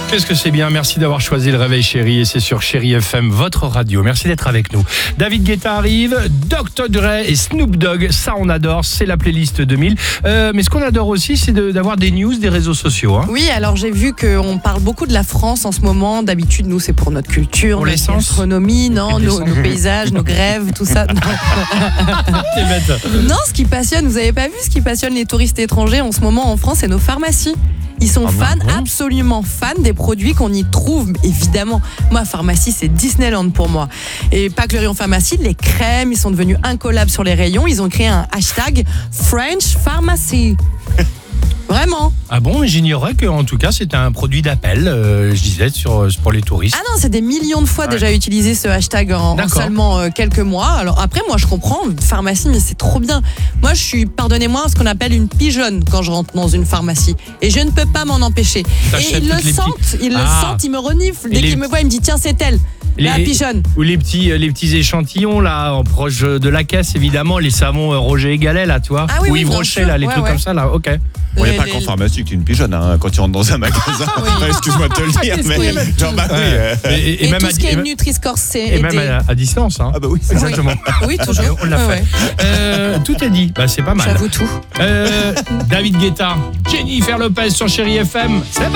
Qu'est-ce que c'est bien, merci d'avoir choisi le Réveil Chéri et c'est sur Chéri FM, votre radio. Merci d'être avec nous. David Guetta arrive, Dr. Dre et Snoop Dogg, ça on adore, c'est la playlist 2000. Mais ce qu'on adore aussi, c'est d'avoir des news des réseaux sociaux. Hein. Oui, alors j'ai vu qu'on parle beaucoup de la France en ce moment. D'habitude, nous, c'est pour notre culture, Pour notre l'essence. gastronomie, non, nos paysages, nos grèves, tout ça. T'es bête. Non, ce qui passionne, vous avez pas vu ce qui passionne les touristes étrangers en ce moment en France, c'est nos pharmacies. Ils sont fans, absolument fans des produits qu'on y trouve, évidemment. Moi, pharmacie, c'est Disneyland pour moi. Et pas que le rayon pharmacie, les crèmes, ils sont devenus incollables sur les rayons. Ils ont créé un hashtag French Pharmacy. Vraiment. Ah bon, mais j'ignorais qu'en tout cas c'était un produit d'appel, je disais, pour les touristes. Ah non, c'est des millions de fois déjà utilisé ce hashtag en seulement quelques mois. Alors après, moi je comprends, pharmacie, mais c'est trop bien. Moi je suis, pardonnez-moi, ce qu'on appelle une pigeonne quand je rentre dans une pharmacie. Et je ne peux pas m'en empêcher. Et ils le sentent, ils me reniflent. Dès qu'ils me voient, ils me disent tiens, c'est elle. La pigeonne. Ou les petits échantillons là, en proche de la caisse évidemment, les savons Roger et Galet là, tu vois. Ah oui, ou oui, Yves bien Rocher sûr. là, les Ouais, trucs ouais. comme ça là, ok. Il n'y a pas qu'en pharmacie que tu es une pigeonne quand tu rentres dans un magasin. Excuse-moi de te le dire, mais genre, bah, oui. Et tout ce qui est Nutri-Score, c'est Et même à distance. Hein. Ah bah oui. Exactement. Oui, toujours. On l'a fait. Tout est dit. Bah, c'est pas mal. J'avoue tout. David Guetta, Jennifer Lopez sur Chéri FM. C'est